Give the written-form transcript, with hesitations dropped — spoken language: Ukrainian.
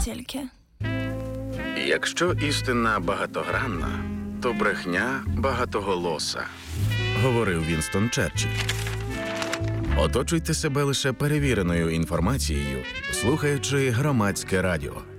тільки. Якщо істина багатогранна, то брехня багатоголоса, говорив Вінстон Черчилль. Оточуйте себе лише перевіреною інформацією, слухаючи Громадське радіо.